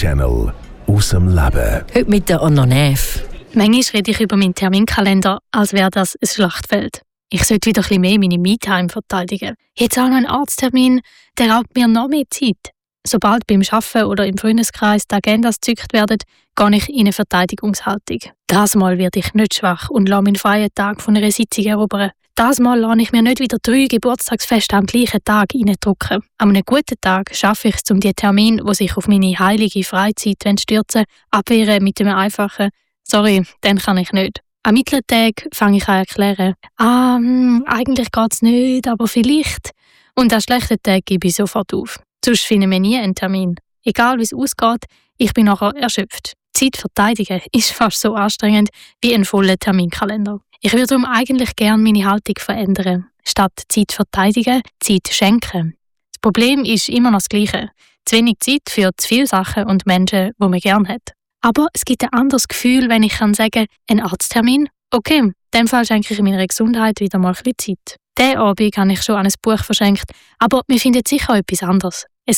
Channel aus dem Leben. Heute mit der Anna Neff. Manchmal rede ich über meinen Terminkalender, als wäre das ein Schlachtfeld. Ich sollte wieder ein bisschen mehr meine Me-Time verteidigen. Jetzt auch noch ein Arzttermin, der raubt mir noch mehr Zeit. Sobald beim Arbeiten oder im Freundeskreis die Agendas gezückt werden, gehe ich in eine Verteidigungshaltung. Das Mal werde ich nicht schwach und lasse meinen freien Tag von einer Sitzung erobern. Das Mal lasse ich mir nicht wieder 3 Geburtstagsfeste am gleichen Tag reindrücken. An einem guten Tag schaffe ich es, um die Termine, die sich auf meine heilige Freizeit stürzen, abwehren mit einem einfachen «Sorry, den kann ich nicht». Am mittleren Tag fange ich an zu erklären «Eigentlich geht es nicht, aber vielleicht». Und an schlechten Tag gebe ich sofort auf. Sonst finden wir nie einen Termin. Egal wie es ausgeht, ich bin nachher erschöpft. Zeit verteidigen ist fast so anstrengend wie ein voller Terminkalender. Ich würde darum eigentlich gerne meine Haltung verändern. Statt Zeit verteidigen, Zeit schenken. Das Problem ist immer noch das Gleiche. Zu wenig Zeit für zu viele Sachen und Menschen, die man gerne hat. Aber es gibt ein anderes Gefühl, wenn ich sagen kann, ein Arzttermin? Okay, in dem Fall schenke ich meiner Gesundheit wieder mal ein bisschen Zeit. Diesen Abend habe ich schon an ein Buch verschenkt, aber wir finden sicher etwas anderes.